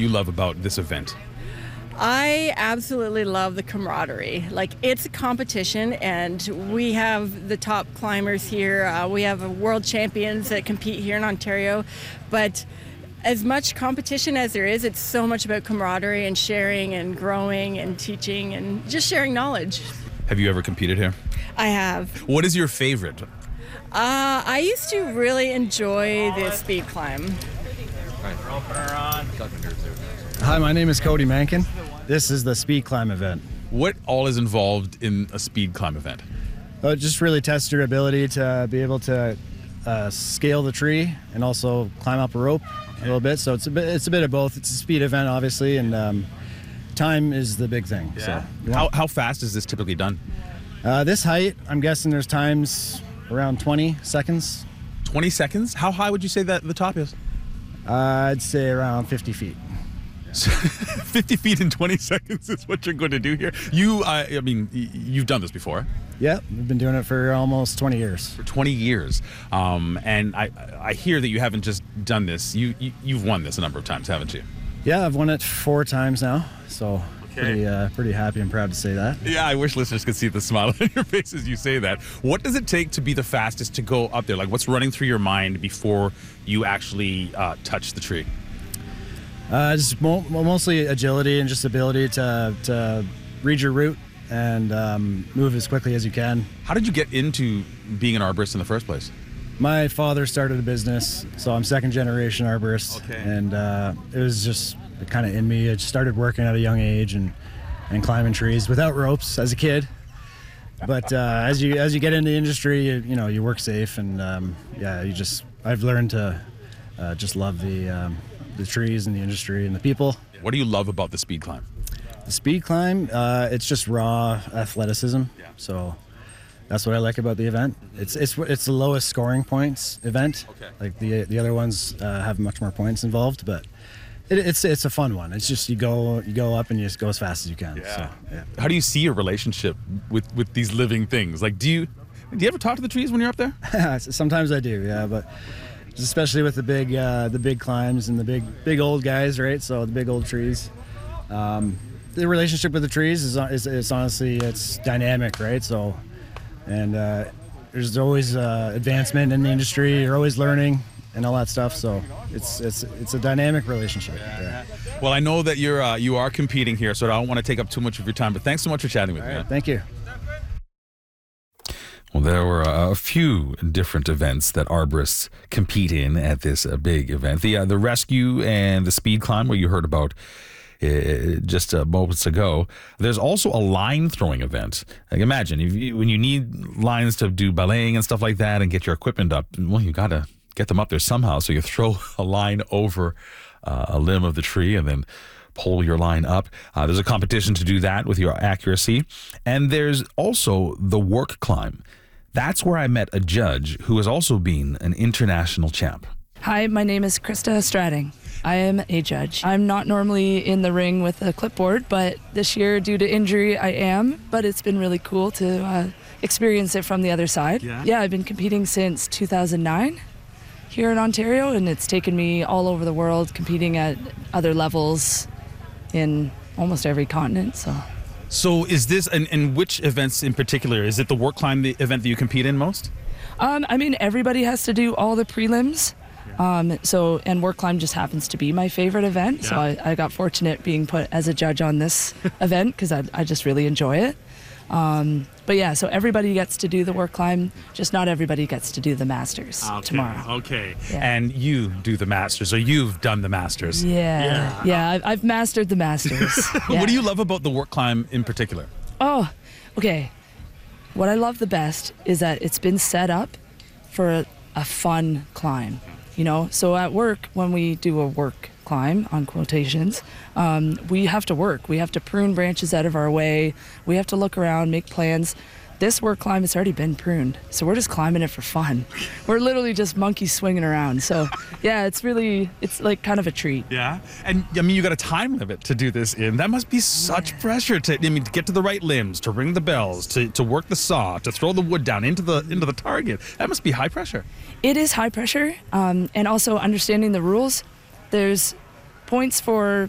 you love about this event? I absolutely love the camaraderie. Like, it's a competition, and we have the top climbers here. We have world champions that compete here in Ontario. But as much competition as there is, it's so much about camaraderie and sharing and growing and teaching and just sharing knowledge. Have you ever competed here? I have. What is your favorite? I used to really enjoy the speed climb. Hi, my name is Cody Mankin. This is the speed climb event. What all is involved in a speed climb event? Just really test your ability to be able to scale the tree and also climb up a rope a little bit. So it's a bit of both. It's a speed event, obviously, and time is the big thing. Yeah. So, yeah. How fast is this typically done? This height, I'm guessing there's times around 20 seconds. 20 seconds? How high would you say that the top is? I'd say around 50 feet. 50 feet in 20 seconds is what you're going to do here. You've done this before. Yeah, we've been doing it for almost 20 years. For 20 years. And I hear that you haven't just done this. You've won this a number of times, haven't you? Yeah, I've won it 4 times now. So pretty happy and proud to say that. Yeah, I wish listeners could see the smile on your face as you say that. What does it take to be the fastest to go up there? Like, what's running through your mind before you actually touch the tree? Just mostly agility and just ability to read your route and move as quickly as you can. How did you get into being an arborist in the first place? My father started a business, so I'm second generation arborist. Okay. And it was just kind of in me. I just started working at a young age and climbing trees without ropes as a kid. But as you get into the industry, you work safe, and I've learned to just love the trees and the industry and the people. What do you love about the speed climb? The speed climb, it's just raw athleticism. Yeah. So that's what I like about the event. It's the lowest scoring points event. Okay. Like the other ones have much more points involved, but it's a fun one. It's just you go up and you just go as fast as you can. Yeah. So, yeah. How do you see your relationship with these living things? Like, do you ever talk to the trees when you're up there? Sometimes I do, yeah, but especially with the big climbs and the big old guys, right? So the big old trees. The relationship with the trees is honestly, it's dynamic, right? So, and there's always advancement in the industry. You're always learning and all that stuff. So it's a dynamic relationship. Yeah. Well, I know that you are competing here, so I don't want to take up too much of your time. But thanks so much for chatting with me. Right, thank you. Well, there were a few different events that arborists compete in at this big event. The rescue and the speed climb, where you heard about just moments ago. There's also a line throwing event. Like, imagine when you need lines to do belaying and stuff like that and get your equipment up, well, you got to get them up there somehow. So you throw a line over a limb of the tree and then pull your line up. There's a competition to do that with your accuracy. And there's also the work climb. That's where I met a judge who has also been an international champ. Hi, my name is Krista Strading. I am a judge. I'm not normally in the ring with a clipboard, but this year, due to injury, I am. But it's been really cool to experience it from the other side. Yeah, I've been competing since 2009 here in Ontario, and it's taken me all over the world, competing at other levels in almost every continent. So is this, and which events in particular? Is it the work climb, the event that you compete in most? Everybody has to do all the prelims. And work climb just happens to be my favorite event. Yeah. So I got fortunate being put as a judge on this event because I just really enjoy it. But yeah, so everybody gets to do the work climb, just not everybody gets to do the Masters tomorrow. Okay. Yeah. And you do the Masters, or you've done the Masters. Yeah, I've mastered the Masters. Yeah. What do you love about the work climb in particular? Oh, okay. What I love the best is that it's been set up for a fun climb. So at work, when we do a work climb, on quotations, we have to work. We have to prune branches out of our way. We have to look around, make plans. This work climb has already been pruned, so we're just climbing it for fun. We're literally just monkeys swinging around. So yeah, it's like kind of a treat. Yeah, and you got a time limit to do this in. That must be such pressure to get to the right limbs, to ring the bells, to work the saw, to throw the wood down into the target. That must be high pressure. It is high pressure, and also understanding the rules. There's points for